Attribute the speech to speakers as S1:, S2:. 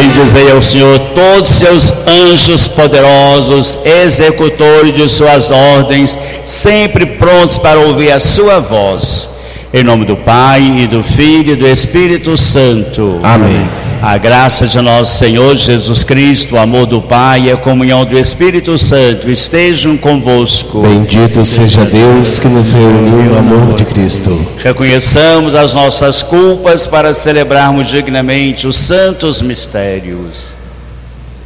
S1: Bendizei ao Senhor todos seus anjos poderosos, executores de suas ordens, sempre prontos para ouvir a sua voz. Em nome do Pai, e do Filho e do Espírito Santo.
S2: Amém.
S1: A graça de nosso Senhor Jesus Cristo, o amor do Pai e a comunhão do Espírito Santo estejam convosco.
S2: Bendito seja Deus que nos reuniu no amor de Cristo.
S1: Reconheçamos as nossas culpas para celebrarmos dignamente os santos mistérios.